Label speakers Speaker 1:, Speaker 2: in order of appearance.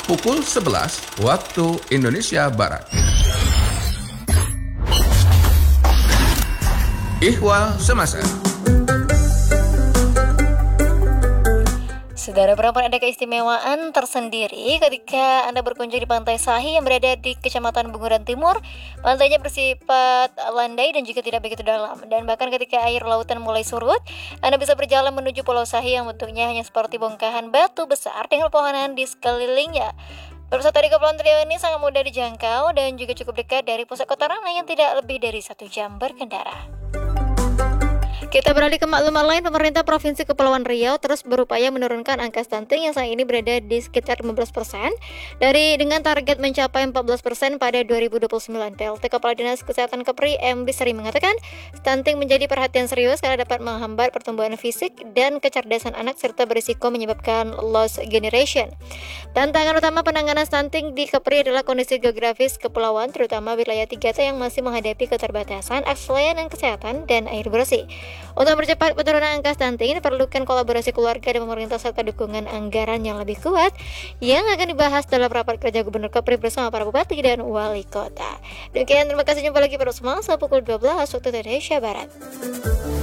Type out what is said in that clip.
Speaker 1: pukul 11 waktu Indonesia Barat. Ihwal Semasa.
Speaker 2: Saudara, perempuan ada keistimewaan tersendiri ketika Anda berkunjung di Pantai Sahi yang berada di Kecamatan Bunguran Timur. Pantainya bersifat landai dan juga tidak begitu dalam. Dan bahkan ketika air lautan mulai surut, Anda bisa berjalan menuju Pulau Sahi yang bentuknya hanya seperti bongkahan batu besar dengan pepohonan di sekelilingnya. Berwisata di Kepulauan Riau ini sangat mudah dijangkau dan juga cukup dekat dari pusat kota Ranai yang tidak lebih dari 1 jam berkendara. Kita beralih ke maklumat lain. Pemerintah Provinsi Kepulauan Riau terus berupaya menurunkan angka stunting yang saat ini berada di sekitar 15% dengan target mencapai 14% pada 2029. PLT Kepala Dinas Kesehatan Kepri M. Bisri mengatakan stunting menjadi perhatian serius karena dapat menghambat pertumbuhan fisik dan kecerdasan anak serta berisiko menyebabkan lost generation. Tantangan utama penanganan stunting di Kepri adalah kondisi geografis kepulauan, terutama wilayah 3T yang masih menghadapi keterbatasan akses layanan kesehatan dan air bersih. Untuk mempercepat penurunan angka stunting, diperlukan kolaborasi keluarga dan pemerintah serta dukungan anggaran yang lebih kuat yang akan dibahas dalam rapat kerja Gubernur Kepri bersama para bupati dan wali kota. Demikian, terima kasih, jumpa lagi pada semua pukul 12 waktu Indonesia Barat.